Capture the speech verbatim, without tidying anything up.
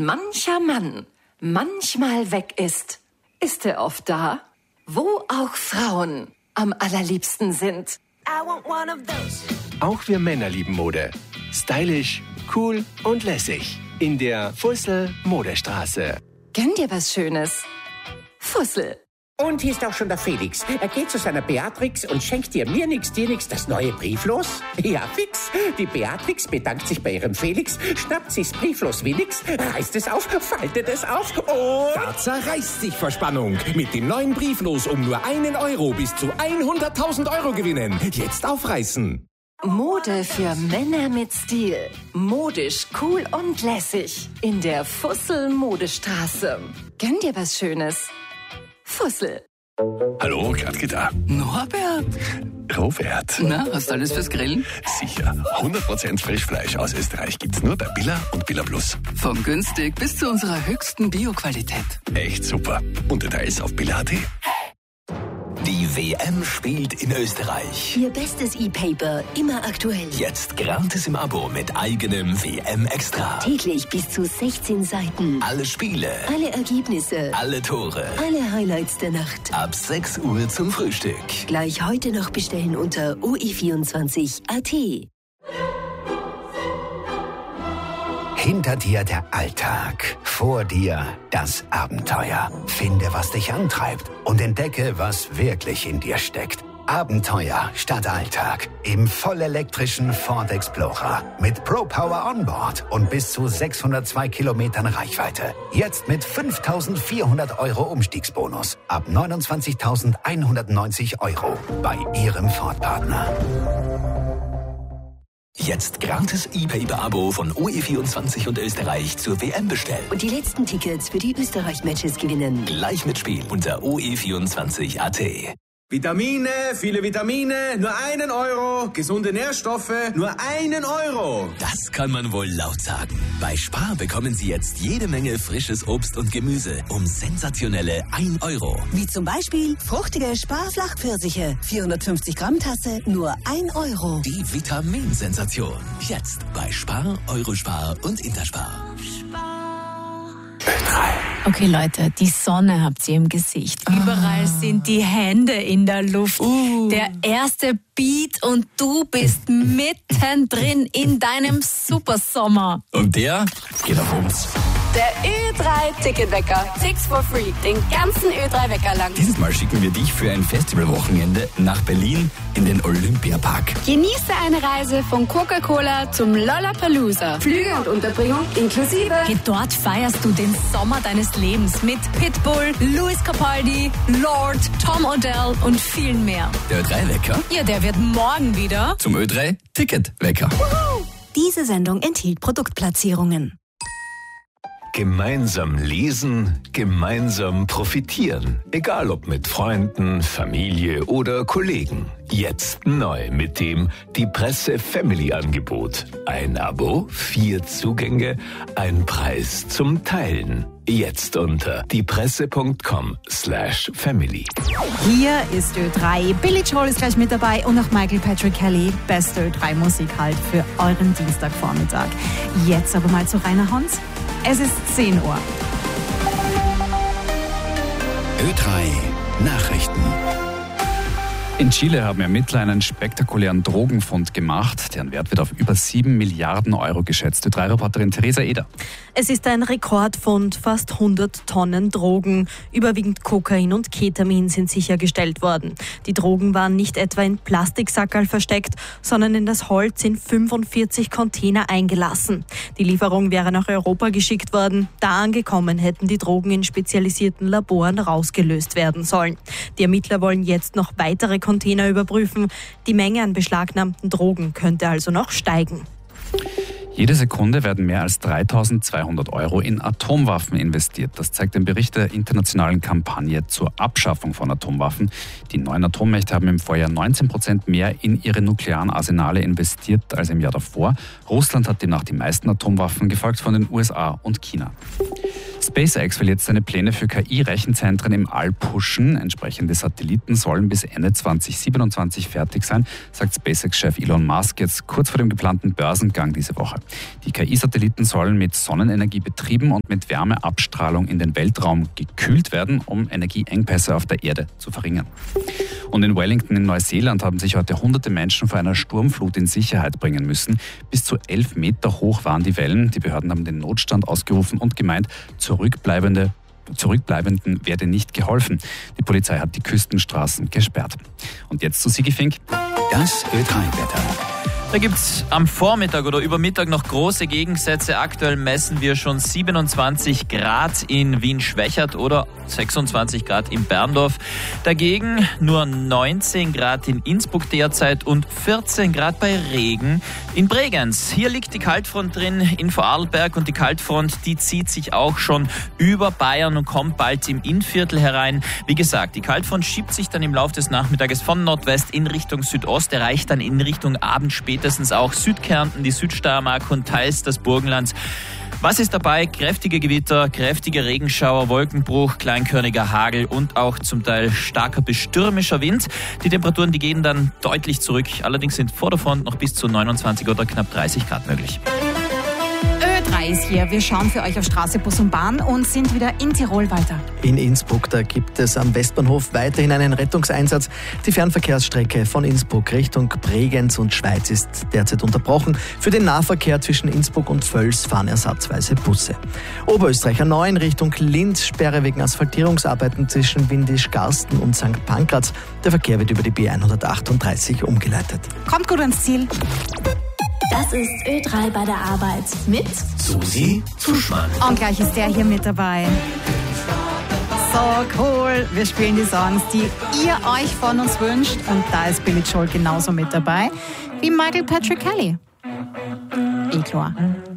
Wenn mancher Mann manchmal weg ist, ist er oft da, wo auch Frauen am allerliebsten sind. Auch wir Männer lieben Mode. Stylisch, cool und lässig. In der Fussel Modestraße. Gönn dir was Schönes. Fussel. Und hier ist auch schon der Felix. Er geht zu seiner Beatrix und schenkt dir mir nix, dir nix das neue Brieflos. Ja, fix. Die Beatrix bedankt sich bei ihrem Felix, schnappt sich's Brieflos wie nix, reißt es auf, faltet es auf und... Da zerreißt sich vor Spannung. Mit dem neuen Brieflos um nur einen Euro bis zu hunderttausend Euro gewinnen. Jetzt aufreißen. Mode für Männer mit Stil. Modisch, cool und lässig. In der Fussel Modestraße. Gönn dir was Schönes. Fussel. Hallo, Gradke da. Norbert. Robert. Na, hast du alles fürs Grillen? Sicher. hundert Prozent Frischfleisch aus Österreich gibt's nur bei Billa und Billa Plus. Von günstig bis zu unserer höchsten Bio-Qualität. Echt super. Und Details auf billa punkt at. Die W M spielt in Österreich. Ihr bestes E-Paper, immer aktuell. Jetzt gratis im Abo mit eigenem W M-Extra. Täglich bis zu sechzehn Seiten. Alle Spiele. Alle Ergebnisse. Alle Tore. Alle Highlights der Nacht. Ab sechs Uhr zum Frühstück. Gleich heute noch bestellen unter o e vierundzwanzig punkt a t. Hinter dir der Alltag, vor dir das Abenteuer. Finde, was dich antreibt und entdecke, was wirklich in dir steckt. Abenteuer statt Alltag im vollelektrischen Ford Explorer mit Pro Power Onboard und bis zu sechshundertzwei Kilometern Reichweite. Jetzt mit fünftausendvierhundert Euro Umstiegsbonus ab neunundzwanzigtausendeinhundertneunzig Euro bei Ihrem Ford-Partner. Jetzt gratis E-Paper-Abo von O E vierundzwanzig und Österreich zur W M bestellen. Und die letzten Tickets für die Österreich-Matches gewinnen. Gleich mitspielen unter o e vierundzwanzig punkt a t. Vitamine, viele Vitamine, nur einen Euro. Gesunde Nährstoffe, nur einen Euro. Das kann man wohl laut sagen. Bei Spar bekommen Sie jetzt jede Menge frisches Obst und Gemüse um sensationelle ein Euro. Wie zum Beispiel fruchtige Spar-Flachpfirsiche. vierhundertfünfzig Gramm Tasse, nur ein Euro. Die Vitaminsensation. Jetzt bei Spar, Eurospar und Interspar. Okay, Leute, die Sonne habt ihr im Gesicht. Überall ah. sind die Hände in der Luft. Uh. Der erste Beat und du bist mittendrin in deinem Supersommer. Und der geht auf uns. Der Ö drei Ticketwecker. Six for free. Den ganzen Ö drei Wecker lang. Dieses Mal schicken wir dich für ein Festivalwochenende nach Berlin in den Olympiapark. Genieße eine Reise von Coca-Cola zum Lollapalooza. Flüge und Unterbringung inklusive. Geh dort feierst du den Sommer deines Lebens mit Pitbull, Louis Capaldi, Lord, Tom Odell und vielen mehr. Der Ö drei Wecker? Ja, der wird morgen wieder zum Ö drei Ticketwecker. Woohoo! Diese Sendung enthielt Produktplatzierungen. Gemeinsam lesen, gemeinsam profitieren. Egal ob mit Freunden, Familie oder Kollegen. Jetzt neu mit dem Die Presse Family Angebot. Ein Abo, vier Zugänge, ein Preis zum Teilen. Jetzt unter diepresse.com slash family. Hier ist Ö drei. Billy Joel ist gleich mit dabei und auch Michael Patrick Kelly. Beste Ö drei Musik halt für euren Dienstagvormittag. Jetzt aber mal zu Rainer Hans. Es ist zehn Uhr. Ö drei Nachrichten. In Chile haben Ermittler einen spektakulären Drogenfund gemacht. Deren Wert wird auf über sieben Milliarden Euro geschätzt. Ö drei Reporterin Theresa Eder. Es ist ein Rekordfund. Fast hundert Tonnen Drogen. Überwiegend Kokain und Ketamin sind sichergestellt worden. Die Drogen waren nicht etwa in Plastiksackerl versteckt, sondern in das Holz in fünfundvierzig Container eingelassen. Die Lieferung wäre nach Europa geschickt worden. Da angekommen hätten die Drogen in spezialisierten Laboren rausgelöst werden sollen. Die Ermittler wollen jetzt noch weitere Container überprüfen. Die Menge an beschlagnahmten Drogen könnte also noch steigen. Jede Sekunde werden mehr als dreitausendzweihundert Euro in Atomwaffen investiert. Das zeigt ein Bericht der internationalen Kampagne zur Abschaffung von Atomwaffen. Die neuen Atommächte haben im Vorjahr neunzehn Prozent mehr in ihre nuklearen Arsenale investiert als im Jahr davor. Russland hat demnach die meisten Atomwaffen, gefolgt von den U S A und China. SpaceX will jetzt seine Pläne für K I-Rechenzentren im All pushen. Entsprechende Satelliten sollen bis Ende zwanzig siebenundzwanzig fertig sein, sagt SpaceX-Chef Elon Musk jetzt kurz vor dem geplanten Börsengang diese Woche. Die K I-Satelliten sollen mit Sonnenenergie betrieben und mit Wärmeabstrahlung in den Weltraum gekühlt werden, um Energieengpässe auf der Erde zu verringern. Und in Wellington in Neuseeland haben sich heute hunderte Menschen vor einer Sturmflut in Sicherheit bringen müssen. Bis zu elf Meter hoch waren die Wellen. Die Behörden haben den Notstand ausgerufen und gemeint, Zurückbleibende, Zurückbleibenden werde nicht geholfen. Die Polizei hat die Küstenstraßen gesperrt. Und jetzt zu Sigi Fink. Das Ö drei Wetter. Da gibt es am Vormittag oder über Mittag noch große Gegensätze. Aktuell messen wir schon siebenundzwanzig Grad in Wien-Schwächert oder sechsundzwanzig Grad in Berndorf. Dagegen nur neunzehn Grad in Innsbruck derzeit und vierzehn Grad bei Regen in Bregenz. Hier liegt die Kaltfront drin in Vorarlberg und die Kaltfront, die zieht sich auch schon über Bayern und kommt bald im Innviertel herein. Wie gesagt, die Kaltfront schiebt sich dann im Laufe des Nachmittages von Nordwest in Richtung Südost, erreicht dann in Richtung Abend spätestens auch Südkärnten, die Südsteiermark und teils das Burgenland. Was ist dabei? Kräftige Gewitter, kräftige Regenschauer, Wolkenbruch, kleinkörniger Hagel und auch zum Teil starker bis stürmischer Wind. Die Temperaturen, die gehen dann deutlich zurück. Allerdings sind vor der Front noch bis zu neunundzwanzig oder knapp dreißig Grad möglich. Ö drei ist hier. Wir schauen für euch auf Straße, Bus und Bahn und sind wieder in Tirol weiter. In Innsbruck, da gibt es am Westbahnhof weiterhin einen Rettungseinsatz. Die Fernverkehrsstrecke von Innsbruck Richtung Bregenz und Schweiz ist derzeit unterbrochen. Für den Nahverkehr zwischen Innsbruck und Völs fahren ersatzweise Busse. Oberösterreicher neun Richtung Linz, Sperre wegen Asphaltierungsarbeiten zwischen Windisch-Garsten und Sankt Pankratz. Der Verkehr wird über die B hundertachtunddreißig umgeleitet. Kommt gut ans Ziel. Das ist Ö drei bei der Arbeit mit Susi Zuschmann. Und gleich ist der hier mit dabei. So cool. Wir spielen die Songs, die ihr euch von uns wünscht. Und da ist Billy Joel genauso mit dabei wie Michael Patrick Kelly. Eh klar.